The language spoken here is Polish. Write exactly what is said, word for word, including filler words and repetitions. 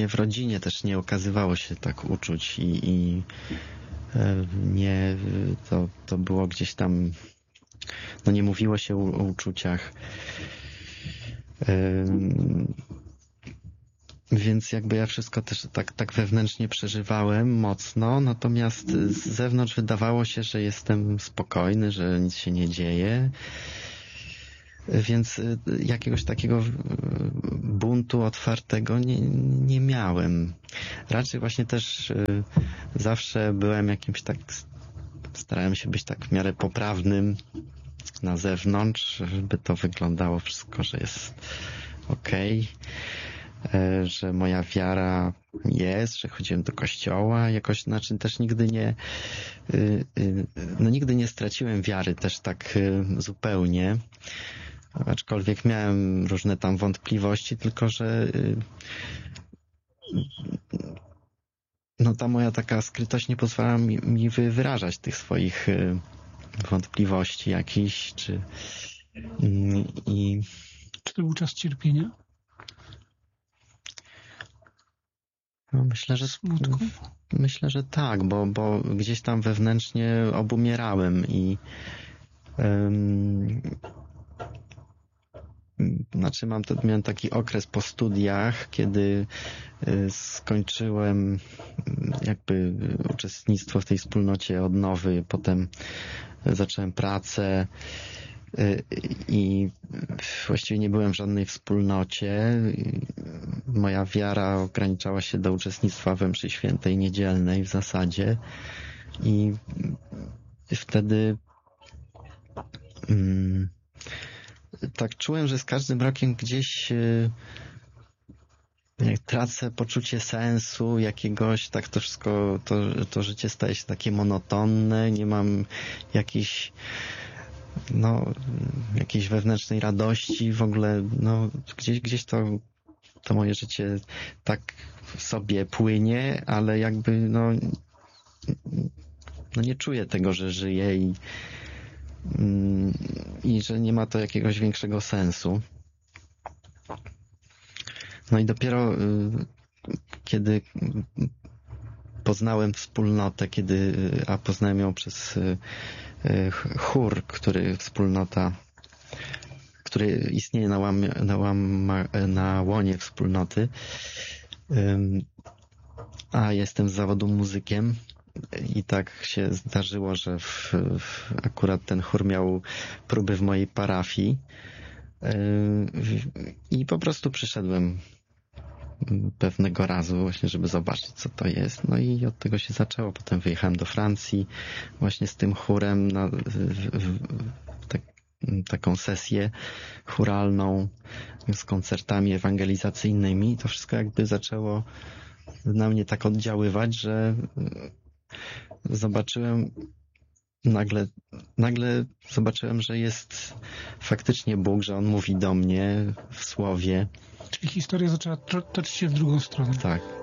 mnie w rodzinie też nie okazywało się tak uczuć i, i nie, to, to było gdzieś tam, no nie mówiło się o, o uczuciach. Więc jakby ja wszystko też tak, tak wewnętrznie przeżywałem mocno, natomiast z zewnątrz wydawało się, że jestem spokojny, że nic się nie dzieje. Więc jakiegoś takiego buntu otwartego nie, nie miałem. Raczej właśnie też zawsze byłem jakimś tak, starałem się być tak w miarę poprawnym na zewnątrz, żeby to wyglądało wszystko, że jest okej, że moja wiara jest, że chodziłem do kościoła, jakoś, znaczy też nigdy nie, no nigdy nie straciłem wiary też tak zupełnie, aczkolwiek miałem różne tam wątpliwości, tylko że no ta moja taka skrytość nie pozwala mi, mi wyrażać tych swoich wątpliwości jakichś, czy i... Czy to był czas cierpienia? No myślę, że smutku? Myślę, że tak, bo, bo gdzieś tam wewnętrznie obumierałem i um, znaczy mam to, miałem taki okres po studiach, kiedy skończyłem jakby uczestnictwo w tej wspólnocie odnowy, potem zacząłem pracę i właściwie nie byłem w żadnej wspólnocie. Moja wiara ograniczała się do uczestnictwa we mszy świętej niedzielnej w zasadzie i wtedy um, tak czułem, że z każdym rokiem gdzieś jak tracę poczucie sensu jakiegoś, tak to wszystko, to, to życie staje się takie monotonne, nie mam jakiejś no, jakiejś wewnętrznej radości, w ogóle, no, gdzieś, gdzieś to, to moje życie tak sobie płynie, ale jakby, no, no nie czuję tego, że żyję i, i że nie ma to jakiegoś większego sensu. No i dopiero kiedy poznałem wspólnotę, kiedy, a poznałem ją przez chór, który wspólnota, który istnieje na, łamie, na, łama, na łonie wspólnoty, a jestem z zawodu muzykiem i tak się zdarzyło, że w, w, akurat ten chór miał próby w mojej parafii i po prostu przyszedłem pewnego razu właśnie, żeby zobaczyć, co to jest. No i od tego się zaczęło. Potem wyjechałem do Francji właśnie z tym chórem na w, w, tak, taką sesję chóralną z koncertami ewangelizacyjnymi. To wszystko jakby zaczęło na mnie tak oddziaływać, że zobaczyłem nagle, nagle zobaczyłem, że jest faktycznie Bóg, że On mówi do mnie w słowie. Czyli historia zaczęła toczyć się w drugą stronę. Tak.